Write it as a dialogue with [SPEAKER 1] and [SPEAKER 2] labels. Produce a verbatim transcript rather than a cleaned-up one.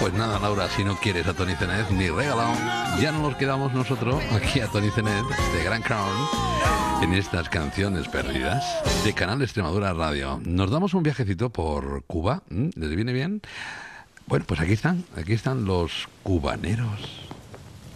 [SPEAKER 1] Pues nada, Laura, si no quieres a Tony Zenet ni regalado, ya no nos quedamos nosotros aquí a Tony Zenet de Gran Crown en estas canciones perdidas de Canal Extremadura Radio. Nos damos un viajecito por Cuba. ¿Mm? ¿Les viene bien? Bueno, pues aquí están, aquí están los cubaneros.